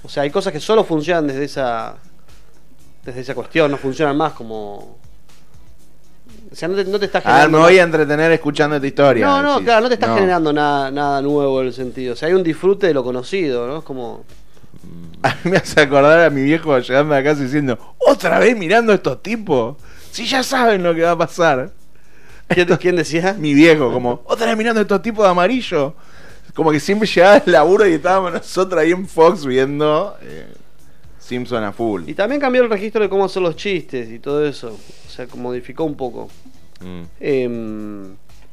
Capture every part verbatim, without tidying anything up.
O sea, hay cosas que solo funcionan desde esa desde esa cuestión, no funcionan más como... O sea, no te, no te está generando... Ah, me voy a entretener escuchando esta historia. No, no, decís. claro, no te está No. generando nada, nada nuevo en el sentido. O sea, hay un disfrute de lo conocido, ¿no? Es como... A mí me hace acordar a mi viejo llegando a casa diciendo, ¿otra vez mirando a estos tipos? Si ya saben lo que va a pasar. ¿Quién, ¿quién decía? Mi viejo, como, ¿otra vez mirando a estos tipos de amarillo? Como que siempre llegaba el laburo y estábamos nosotros ahí en Fox viendo eh, Simpson a full. Y también cambió el registro de cómo hacer los chistes y todo eso. O sea, modificó un poco. Mm. Eh,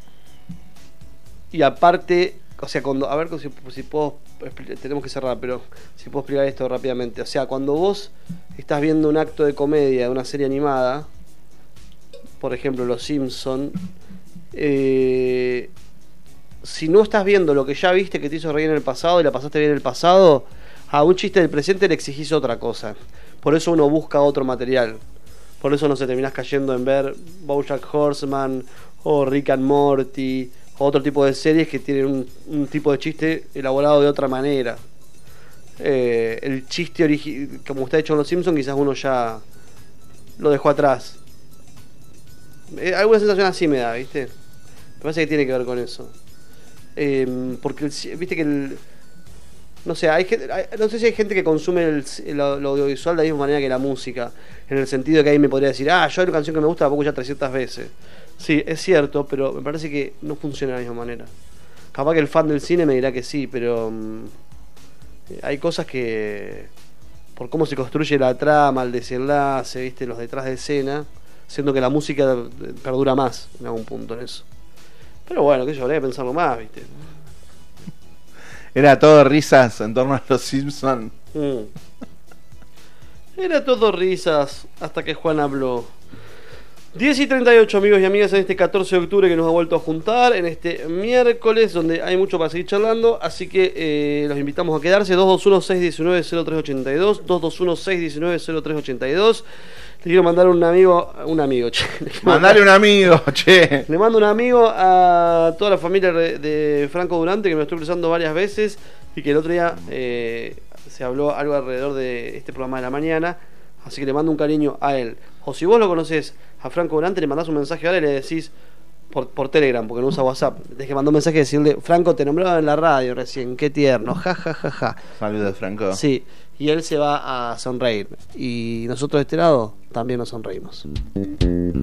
y aparte, o sea, cuando, a ver si, si puedo, tenemos que cerrar, pero si puedo explicar esto rápidamente. O sea, cuando vos estás viendo un acto de comedia de una serie animada, por ejemplo, Los Simpson, eh, si no estás viendo lo que ya viste que te hizo reír en el pasado y la pasaste bien en el pasado, a un chiste del presente le exigís otra cosa. Por eso uno busca otro material. Por eso no se terminás cayendo en ver BoJack Horseman o Rick and Morty o otro tipo de series que tienen un, un tipo de chiste elaborado de otra manera. Eh, el chiste origi- como está hecho en Los Simpsons, quizás uno ya lo dejó atrás. Eh, alguna sensación así me da, ¿viste? Me parece que tiene que ver con eso. Eh, porque, el, viste que el... No sé, hay gente, hay, no sé si hay gente que consume el, el, lo audiovisual de la misma manera que la música, en el sentido de que ahí me podría decir, ah, yo hay una canción que me gusta la puedo escuchar trescientas veces. Sí, es cierto, pero me parece que no funciona de la misma manera. Capaz que el fan del cine me dirá que sí, pero um, hay cosas que, por cómo se construye la trama, el desenlace, viste, los detrás de escena, siendo que la música perdura más en algún punto en eso. Pero bueno, que yo habría que pensarlo más, viste. Era todo risas en torno a Los Simpsons. Mm. Era todo risas hasta que Juan habló. diez y treinta y ocho, amigos y amigas, en este catorce de octubre que nos ha vuelto a juntar, en este miércoles donde hay mucho para seguir charlando, así que eh, los invitamos a quedarse. Dos dos uno, seis uno nueve, cero tres ocho dos, dos dos uno, seis uno nueve, cero tres ocho dos. Le quiero mandar un amigo, un amigo, che. Mandale un amigo, che. Le mando un amigo a toda la familia de Franco Durante, que me lo estoy cruzando varias veces y que el otro día eh, se habló algo alrededor de este programa de la mañana, así que le mando un cariño a él. O si vos lo conocés a Franco Durante, le mandás un mensaje ahora y le decís por, por Telegram, porque no usa WhatsApp, tenés que mandar un mensaje y decirle, Franco, te nombraba en la radio recién, qué tierno, ja ja ja ja. Saludos, Franco. Sí, y él se va a sonreír y nosotros de este lado también nos sonreímos.